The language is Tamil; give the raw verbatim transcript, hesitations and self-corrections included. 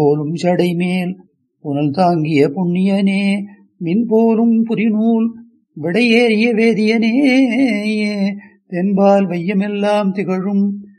போலும் சடைமேல் புனல் தாங்கிய புண்ணியனே, மின் போலும் புரிநூல் விடையேறிய வேதியனே, தென்பால் வையமெல்லாம் திகழும்